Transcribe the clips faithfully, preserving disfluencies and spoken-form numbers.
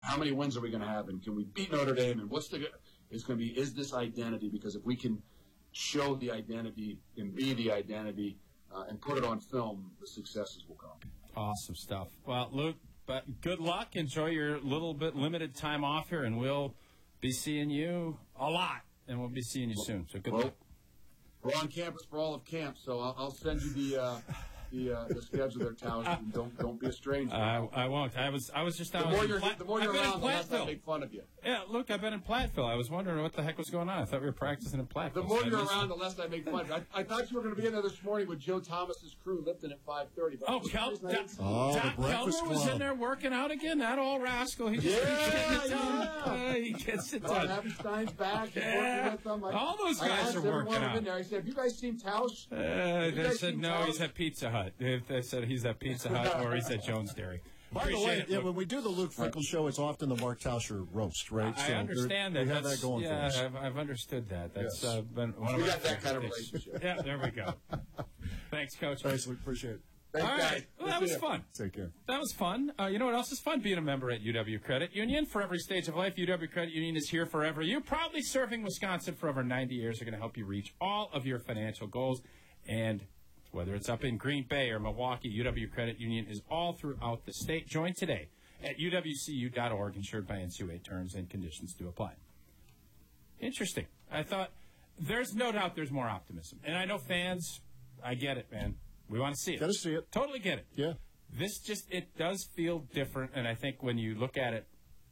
how many wins are we going to have, and can we beat Notre Dame, and what's the it's going to be is this identity, because if we can show the identity and be the identity uh, and put it on film, the successes will come. Awesome stuff. Well, Luke, but good luck. Enjoy your little bit limited time off here, and we'll be seeing you a lot, and we'll be seeing you soon. So good well, luck. We're on campus for all of camp, so I'll, I'll send you the uh, the, uh, the schedule there, Towers. Uh, don't don't be a stranger. Uh, I won't. I was I was just down. The more you're Pla- the more you're around, the less I make fun of you. Yeah, look, I've been in Platteville. I was wondering what the heck was going on. I thought we were practicing in Platteville. The more so you're around, the less I make fun of you. I, I thought you were going to be in there this morning with Joe Thomas's crew lifting at five thirty. Oh, Kel- da- oh Doc the breakfast Kelmer was club. in there working out again. That old rascal. He just yeah, keeps getting it done. Yeah. Uh, he gets it Don done. Havenstein's back. He's Yeah. working with them. I, All those I guys asked are every working one of them out. in there. I said, "Have you guys seen Tausch?" Uh, they guys said seen no. Tausch? He's at Pizza Hut. They, they said he's at Pizza Hut or he's at Jones Dairy. By the Appreciate way, it, yeah, Luke. when we do the Luke Fickle show, it's often the Mark Tauscher roast, right? I So understand that. we have That's, that going yeah, for us. I've, I've understood that. That's Yes. uh, been one of We my got that kind of things. relationship. Yeah, there we go. Thanks, Coach. Thanks, Luke. Appreciate it. Thanks, All guys. right. Well, Good that to was see you. fun. Take care. That was fun. Uh, you know what else is fun? Being a member at U W Credit Union. For every stage of life, U W Credit Union is here forever. You, proudly serving Wisconsin for over ninety years, are going to help you reach all of your financial goals. And whether it's up in Green Bay or Milwaukee, U W Credit Union is all throughout the state. Join today at U W C U dot org, insured by N C U A. Terms and conditions do apply. Interesting. I thought there's no doubt there's more optimism. And I know fans, I get it, man. We want to see it. Got to see it. Totally get it. Yeah. This just, it does feel different, and I think when you look at it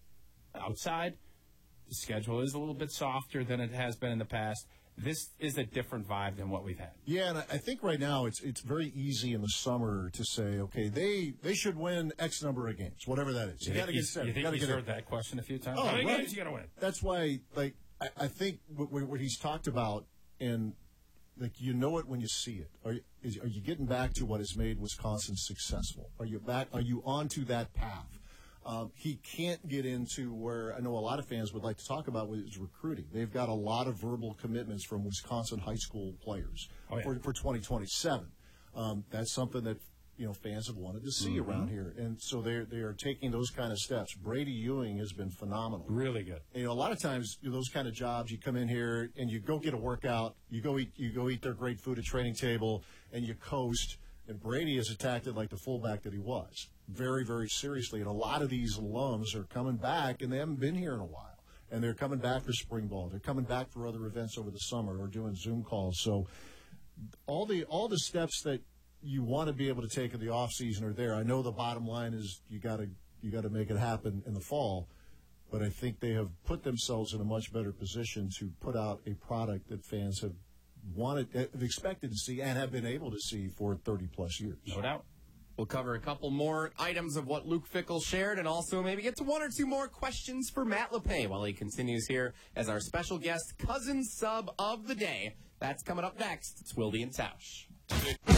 outside, the schedule is a little bit softer than it has been in the past. This is a different vibe than what we've had. Yeah, and I think right now it's it's very easy in the summer to say, okay, they they should win X number of games, whatever that is. You, You got to think get he's- set. You think got to he's get heard it. that question a few times? Oh, How many right. games you got to win? That's why, like, I, I think what, what he's talked about, and like you know it when you see it. Are you, is, are you getting back to what has made Wisconsin successful? Are you back? Are you onto that path? Um, he can't get into where I know a lot of fans would like to talk about is recruiting. They've got a lot of verbal commitments from Wisconsin high school players Oh, yeah. for, for twenty twenty-seven. Um, that's something that you know fans have wanted to see Mm-hmm. around here, and so they they are taking those kind of steps. Brady Ewing has been phenomenal. Really good. You know, a lot of times you know, those kind of jobs, you come in here and you go get a workout, you go eat, you go eat their great food at training table, and you coast. And Brady has attacked it like the fullback that he was, very, very seriously. And a lot of these alums are coming back, and they haven't been here in a while. And they're coming back for spring ball. They're coming back for other events over the summer or doing Zoom calls. So all the all the steps that you want to be able to take in the off season are there. I know the bottom line is you got to you got to make it happen in the fall. But I think they have put themselves in a much better position to put out a product that fans have wanted, have expected to see, and have been able to see for thirty plus years. No doubt. We'll cover a couple more items of what Luke Fickell shared and also maybe get to one or two more questions for Matt LePay while he continues here as our special guest, cousin sub of the day. That's coming up next. It's Wilde and Tausch.